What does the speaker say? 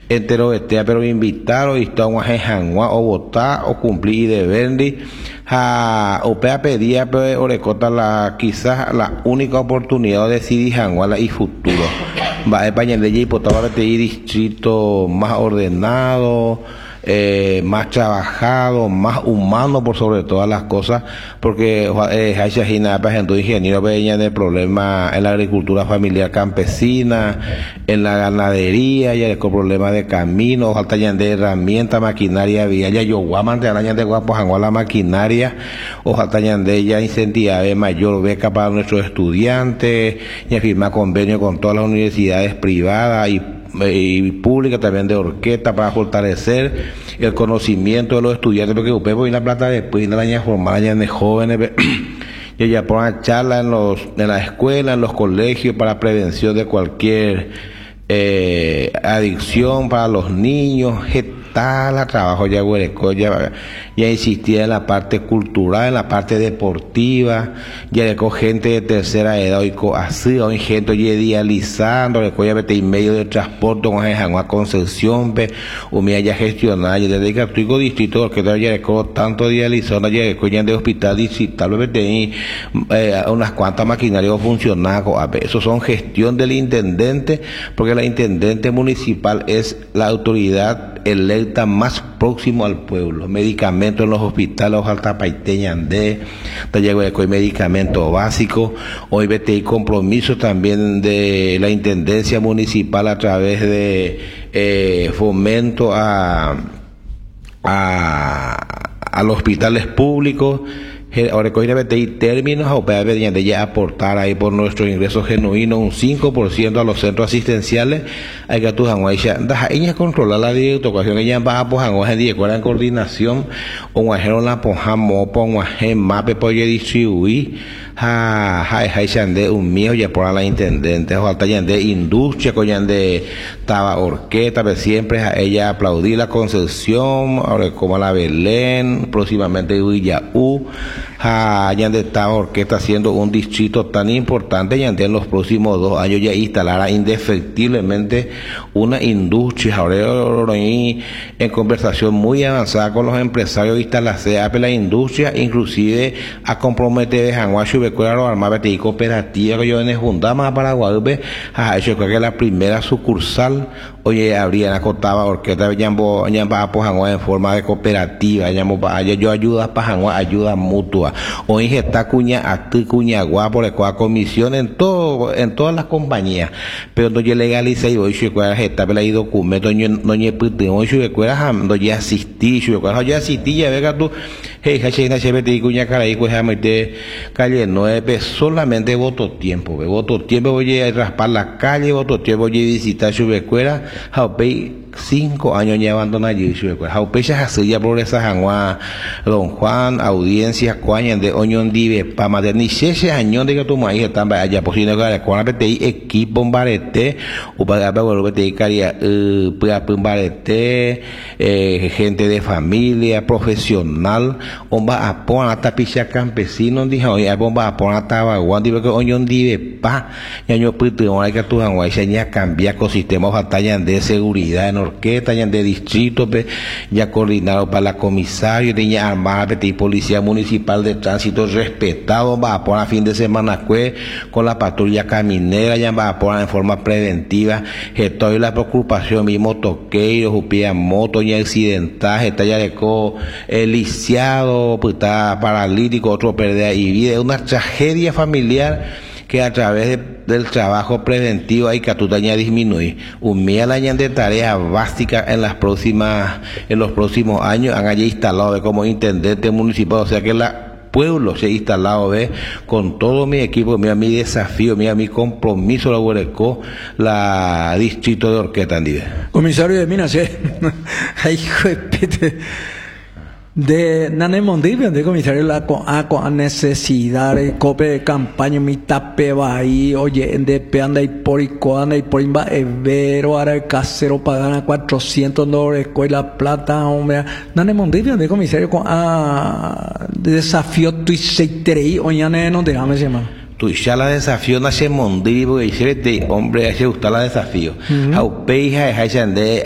entero este, pero me invitaron y estaba en Hanwa o votar o cumplir de vendi. O pea pedía, pero orecota quizás la única oportunidad de decidir Hanwa y futuro. Va a España de allí, por todo distrito más ordenado, más trabajado, más humano por sobre todas las cosas, porque hay gente ingeniero venían de problemas en la agricultura familiar campesina, en la ganadería, ya con problemas de caminos, falta ya de herramientas, maquinaria, vía ya yo guaman de araña de guapos a la maquinaria, o falta ya de ella incentivar mayor beca para nuestros estudiantes, y firmar convenio con todas las universidades privadas y pública también de orquesta para fortalecer el conocimiento de los estudiantes, porque usted pone la plata después de la año formada de jóvenes y ella pone charlas en la escuela, en los colegios para prevención de cualquier adicción para los niños, la trabajo ya huereco, ya insistía en la parte cultural, en la parte deportiva, ya le gente de tercera edad y así, hoy gente ya idealizando, le ya vete en medio de transporte con una Concepción, o me haya gestionado, ya desde que estoy con distrito, que ya le tanto idealizando, ya le de hospital distrital, vete unas cuantas maquinarias funcionando, eso son gestión del intendente, porque la intendente municipal es la autoridad electa más próximo al pueblo. Medicamentos en los hospitales, alta paiteña de medicamentos básicos. Hoy vete compromiso también de la intendencia municipal a través de fomento a los hospitales públicos. Ahora que hoy términos o de ya aportar ahí por nuestro ingreso genuino un 5% a los centros asistenciales. Hay que tu ella controlar la dirección, ella va a poner en coordinación o la pojamo pongo mape poder distribuir de un mío ya por la intendente o falta ya de industria con ya de taba orquesta, pero siempre a ella aplaudí la Concepción, ahora como la Belén, próximamente Villaú, ya de taba orquesta haciendo un distrito tan importante, ya en los próximos 2 años ya instalará indefectiblemente una industria. Ahora en conversación muy avanzada con los empresarios de instalarse la industria, inclusive a comprometer de Janguacho y armar y cooperativa que yo en Jundama Paraguay, eso creo que la primera sucursal, oye, habrían acotaba orquesta, ya va a en forma de cooperativa, yo ayuda para ayuda mutua, hoy está cuña por la comisión en todas las compañías, pero no yo legalice y hoy está el documento no hoy no ya asistí ya venga tú cuña cara y calle 9 solamente voto tiempo voy a raspar la calle, voto tiempo voy a visitar Chubecuera, 5 años ya abandona allí Jaupecha Jasilla Progresa Janguá Don Juan audiencia cuañan de Oñón Dive para más de 16 años de que tu maíz están allá posible que con la equipo barete o para volver caria barete gente de familia profesional bomba a poner hasta picha campesino dijo oye bomba a poner hasta Baguán dive que Oñón Dive pa ya yo puedo hay que tu Janguá ya cambia con sistemas batallan de seguridad en orquesta ya de distrito ya coordinado para la comisario ya armada y policía municipal de tránsito respetado va a poner fin de semana con la patrulla caminera ya va a poner en forma preventiva estoy la preocupación mismo toqueiro jupía moto y accidentaje está ya lisiado pues está paralítico otro pérdida y vida es una tragedia familiar que a través del trabajo preventivo hay que atutaña disminuir. Un año de tareas básicas en los próximos años han allí instalado como intendente municipal, o sea que la pueblo se ha instalado con todo mi equipo, mira mi desafío, mira mi compromiso lo huereco la distrito de Orquesta Andive. Comisario de Minas, hijo de de Nanemondivia, de comisario la con necesidad de cope de campaña mi tape va ahí oye de peanda y por imba evero ahora el casero pagan $400 escuela plata hombre Nanemondivia de comisario con desafío tu y se terei oñane no déjame llamar tu ya la desafío nace Mondivo y hombre hace gustar la desafío. Aupeja de